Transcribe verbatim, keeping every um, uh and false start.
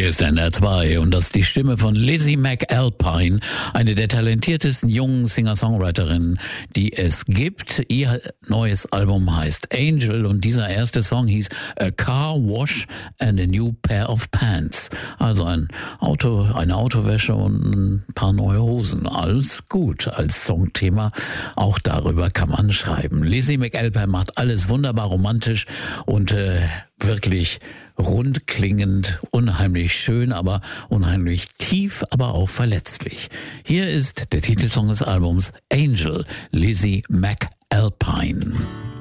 Hier ist N R zwei und das ist die Stimme von Lizzie McAlpine, eine der talentiertesten jungen Singer-Songwriterinnen, die es gibt. Ihr neues Album heißt Angel und dieser erste Song hieß A Car Wash and a New Pair of Pants. Also ein Auto, eine Autowäsche und ein paar neue Hosen. Alles gut als Songthema. Auch darüber kann man schreiben. Lizzie McAlpine macht alles wunderbar romantisch und äh, wirklich rund klingend, unheimlich schön, aber unheimlich tief, aber auch verletzlich. Hier ist der Titelsong des Albums Angel, Lizzie McAlpine.